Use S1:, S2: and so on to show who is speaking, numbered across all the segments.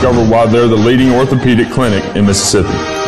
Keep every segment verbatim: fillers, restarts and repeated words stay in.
S1: discover why they're the leading orthopedic clinic in Mississippi.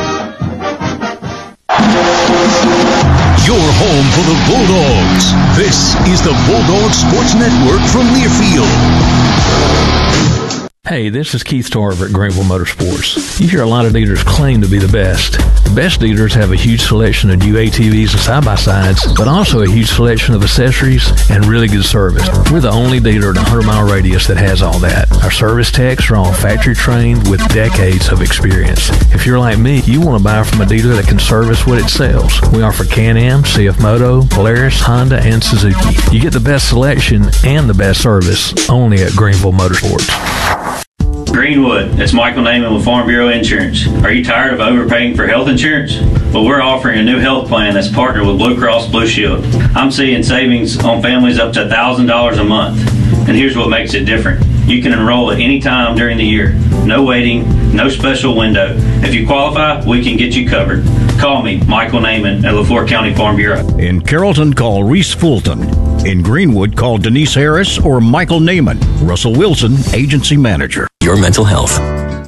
S2: Your home for the Bulldogs. This is the Bulldog Sports Network from Learfield.
S3: Hey, this is Keith Tarver at Greenville Motorsports. You hear a lot of dealers claim to be the best. The best dealers have a huge selection of new A T Vs and side-by-sides, but also a huge selection of accessories and really good service. We're the only dealer in a hundred mile radius that has all that. Our service techs are all factory trained with decades of experience. If you're like me, you want to buy from a dealer that can service what it sells. We offer Can-Am, C F Moto, Polaris, Honda, and Suzuki. You get the best selection and the best service only at Greenville Motorsports.
S4: Greenwood, it's Michael Naiman with Farm Bureau Insurance. Are you tired of overpaying for health insurance? Well, we're offering a new health plan that's partnered with Blue Cross Blue Shield. I'm seeing savings on families up to one thousand dollars a month. And here's what makes it different. You can enroll at any time during the year. No waiting, no special window. If you qualify, we can get you covered. Call me, Michael Naiman at LaFleur County Farm Bureau.
S5: In Carrollton, call Reese Fulton. In Greenwood, call Denise Harris or Michael Naiman. Russell Wilson, Agency Manager.
S6: Your mental health.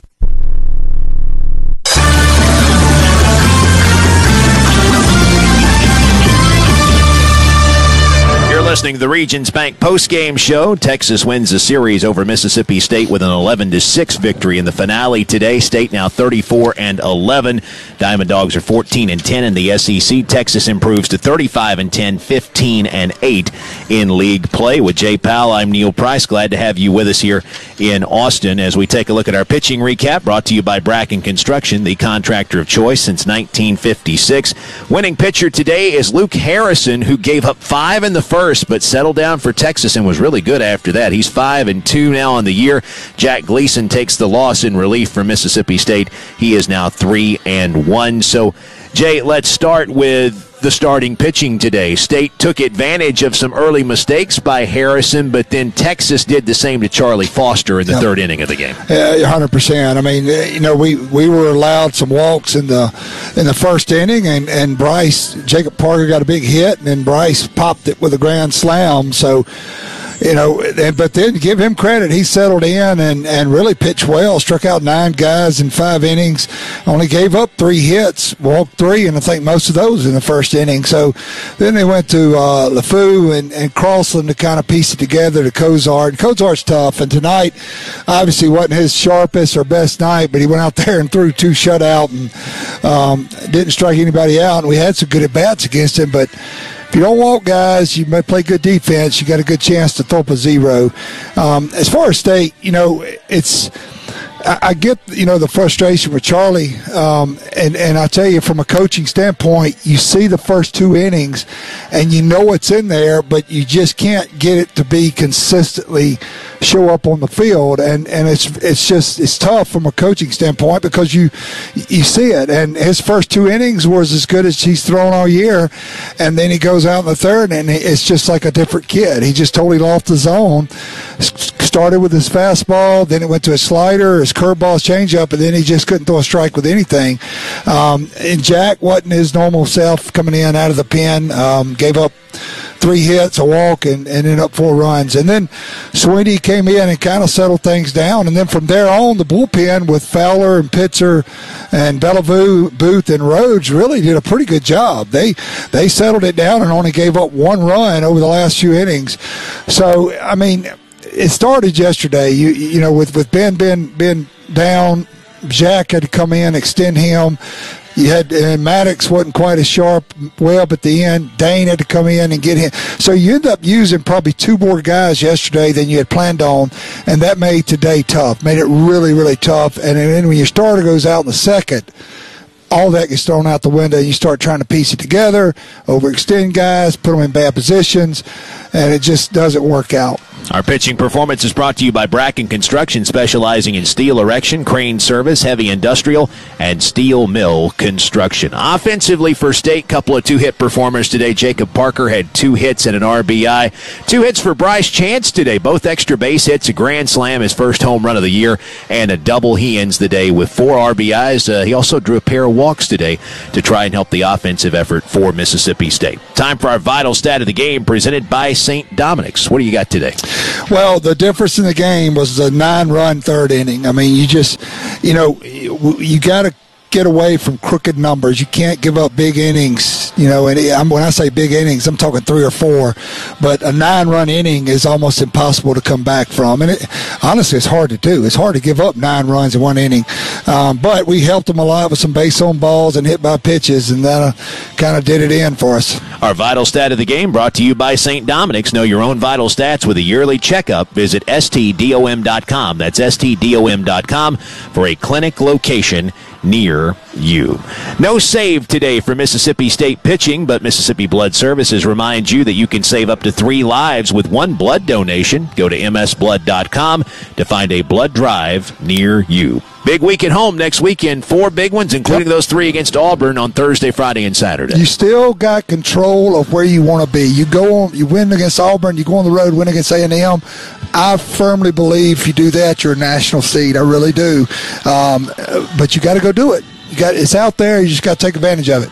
S7: Listening to the Regions Bank postgame show. Texas wins the series over Mississippi State with an eleven to six victory in the finale today. State now thirty-four and eleven. Diamond Dogs are fourteen and ten in the S E C. Texas improves to thirty-five and ten, fifteen and eight in league play. With Jay Powell, I'm Neil Price. Glad to have you with us here in Austin as we take a look at our pitching recap, brought to you by Bracken Construction, the contractor of choice since nineteen fifty-six. Winning pitcher today is Luke Harrison, who gave up five in the first but settled down for Texas and was really good after that. He's five and two now on the year. Jack Gleason takes the loss in relief for Mississippi State. He is now three and one. So, Jay, let's start with the starting pitching today. State took advantage of some early mistakes by Harrison, but then Texas did the same to Charlie Foster in the yep. third inning of the game.
S8: Yeah, one hundred percent. I mean, you know, we, we were allowed some walks in the in the first inning, and, and Bryce, Jacob Parker got a big hit, and then Bryce popped it with a grand slam. So, you know, but then give him credit. He settled in and, and really pitched well, struck out nine guys in five innings, only gave up three hits, walked three, and I think most of those in the first inning. So then they went to uh, LeFou and, and Crossland to kind of piece it together to Cozart. Cozart's tough, and tonight obviously wasn't his sharpest or best night, but he went out there and threw two shutout and um, didn't strike anybody out, and we had some good at-bats against him, but if you don't walk guys, you may play good defense, you got a good chance to throw up a zero. Um, as far as State, you know, it's I, I get, you know, the frustration with Charlie, um, and, and I tell you, from a coaching standpoint, you see the first two innings, and you know it's in there, but you just can't get it to be consistently show up on the field, and, and it's it's just it's tough from a coaching standpoint because you you see it. And his first two innings was as good as he's thrown all year, and then he goes out in the third, and it's just like a different kid. He just totally lost the zone. Started with his fastball, then it went to his slider, his curveball, his changeup, and then he just couldn't throw a strike with anything. Um, and Jack wasn't his normal self coming in out of the pen. Um, gave up three hits, a walk, and, and ended up four runs. And then Sweeney came in and kind of settled things down. And then from there on, the bullpen with Fowler and Pitzer and Bellevue, Booth, and Rhodes really did a pretty good job. They they settled it down and only gave up one run over the last few innings. So, I mean, it started yesterday. You you know, with, with Ben, Ben, Ben down, Jack had to come in, extend him. You had and Maddox wasn't quite as sharp. Webb at the end. Dane had to come in and get him. So you end up using probably two more guys yesterday than you had planned on, and that made today tough. Made it really, really tough. And then when your starter goes out in the second, all that gets thrown out the window. You start trying to piece it together, overextend guys, put them in bad positions, and it just doesn't work out.
S7: Our pitching performance is brought to you by Bracken Construction, specializing in steel erection, crane service, heavy industrial, and steel mill construction. Offensively for State, couple of two-hit performers today. Jacob Parker had two hits and an R B I. Two hits for Bryce Chance today, both extra base hits, a grand slam, his first home run of the year, and a double. He ends the day with four R B Is. Uh, he also drew a pair of walks today to try and help the offensive effort for Mississippi State. Time for our vital stat of the game, presented by Saint Dominic's. What do you got today?
S8: Well, the difference in the game was the nine-run third inning. I mean, you just, you know, you got to get away from crooked numbers. You can't give up big innings, you know, and when I say big innings, I'm talking three or four, but a nine-run inning is almost impossible to come back from, and it, honestly, it's hard to do. It's hard to give up nine runs in one inning, um, but we helped them a lot with some base-on balls and hit by pitches, and that uh, kind of did it in for us.
S7: Our vital stat of the game brought to you by Saint Dominic's. Know your own vital stats with a yearly checkup. Visit S T D O M dot com. That's S T D O M dot com for a clinic location near you. No save today for Mississippi State pitching, but Mississippi Blood Services reminds you that you can save up to three lives with one blood donation. Go to M S blood dot com to find a blood drive near you. Big week at home next weekend. Four big ones, including yep. those three against Auburn on Thursday, Friday, and Saturday.
S8: You still got control of where you want to be. You go on, you win against Auburn, you go on the road, win against A and M. I firmly believe if you do that, you're a national seed. I really do. Um, but you got to go do it. You got it's out there. You just got to take advantage of it.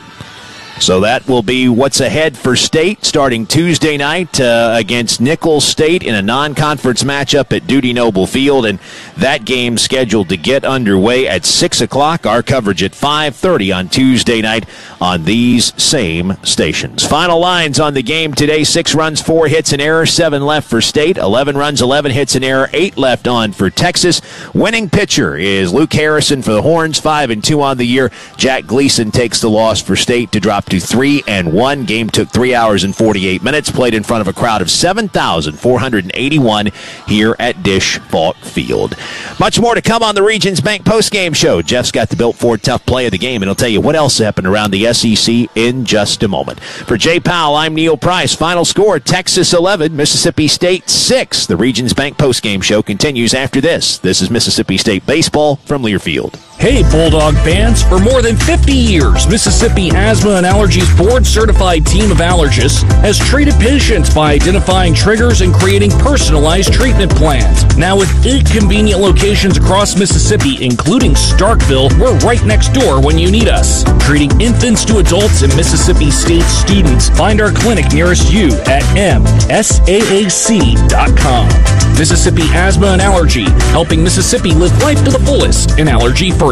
S7: So that will be what's ahead for State starting Tuesday night uh, against Nicholls State in a non-conference matchup at Dudy Noble Field, and that game scheduled to get underway at six o'clock. Our coverage at five thirty on Tuesday night on these same stations. Final lines on the game today: six runs, four hits, and error, seven left for State, eleven runs, eleven hits, and error, eight left on for Texas. Winning pitcher is Luke Harrison for the Horns, five and two on the year. Jack Gleason takes the loss for State to drop to three and one. Game took three hours and forty-eight minutes. Played in front of a crowd of seven thousand four hundred eighty-one here at Dish Falk Field. Much more to come on the Regions Bank postgame show. Jeff's got the Built Ford Tough play of the game, and he'll tell you what else happened around the S E C in just a moment. For Jay Powell, I'm Neil Price. Final score: Texas eleven, Mississippi State six. The Regions Bank postgame show continues after this. This is Mississippi State baseball from Learfield.
S6: Hey, Bulldog fans. For more than fifty years, Mississippi Asthma and Allergies board-certified team of allergists has treated patients by identifying triggers and creating personalized treatment plans. Now with eight convenient locations across Mississippi, including Starkville, we're right next door when you need us. Treating infants to adults and Mississippi State students. Find our clinic nearest you at M S A A C dot com. Mississippi Asthma and Allergy, helping Mississippi live life to the fullest and allergy-free.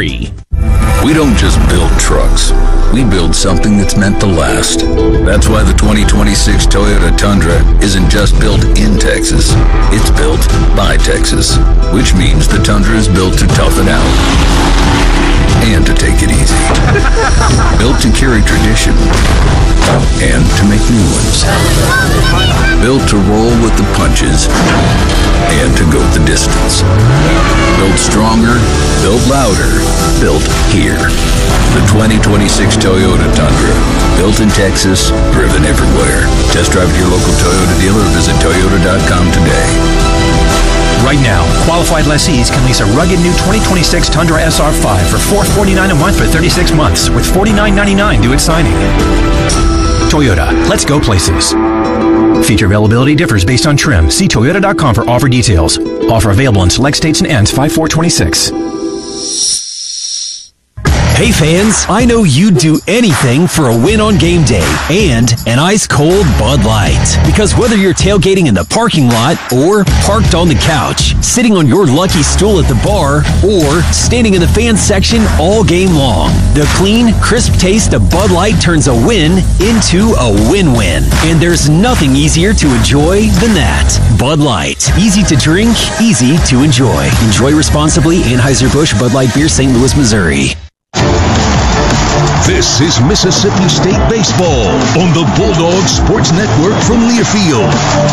S2: We don't just build trucks. We build something that's meant to last. That's why the twenty twenty-six Toyota Tundra isn't just built in Texas. It's built by Texas, which means the Tundra is built to tough it out and to take it easy. Built to carry tradition and to make new ones. Built to roll with the punches and to go the distance. Built stronger, built louder, built here. The twenty twenty-six Toyota Tundra. Built in Texas, driven everywhere. Test drive at your local Toyota dealer or visit Toyota dot com today.
S9: Right now, qualified lessees can lease a rugged new twenty twenty-six Tundra S R five for four hundred forty-nine dollars a month for thirty-six months with forty-nine ninety-nine due at signing. Toyota, let's go places. Feature availability differs based on trim. See Toyota dot com for offer details. Offer available in select states and ends five four twenty-six.
S10: Hey fans, I know you'd do anything for a win on game day and an ice-cold Bud Light. Because whether you're tailgating in the parking lot or parked on the couch, sitting on your lucky stool at the bar, or standing in the fan section all game long, the clean, crisp taste of Bud Light turns a win into a win-win. And there's nothing easier to enjoy than that. Bud Light. Easy to drink, easy to enjoy. Enjoy responsibly. Anheuser-Busch Bud Light Beer, Saint Louis, Missouri.
S2: This is Mississippi State baseball on the Bulldog Sports Network from Learfield.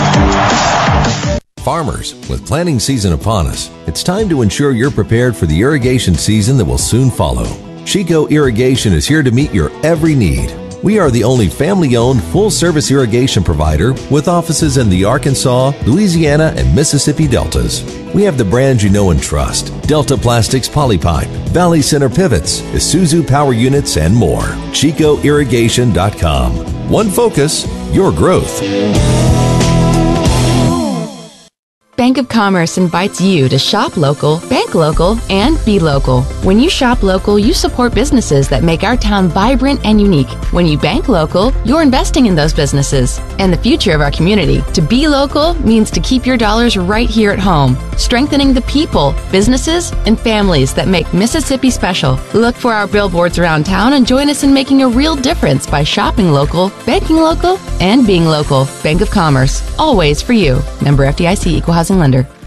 S11: Farmers, with planting season upon us, it's time to ensure you're prepared for the irrigation season that will soon follow. Chico Irrigation is here to meet your every need. We are the only family-owned, full-service irrigation provider with offices in the Arkansas, Louisiana, and Mississippi Deltas. We have the brands you know and trust: Delta Plastics Polypipe, Valley Center Pivots, Isuzu Power Units, and more. Chico Irrigation dot com. One focus, your growth.
S12: Bank of Commerce invites you to shop local, bank Bank local and be local. When you shop local, you support businesses that make our town vibrant and unique. When you bank local, you're investing in those businesses and the future of our community. To be local means to keep your dollars right here at home, strengthening the people, businesses, and families that make Mississippi special. Look for our billboards around town and join us in making a real difference by shopping local, banking local, and being local. Bank of Commerce, always for you. Member F D I C, Equal Housing Lender.